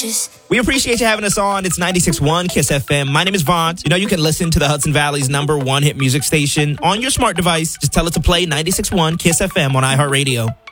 We appreciate you having us on. It's 96.1 Kiss FM. My name is Vaughn. You know, you can listen to the Hudson Valley's #1 hit music station on your smart device. Just tell it to play 96.1 Kiss FM on iHeartRadio.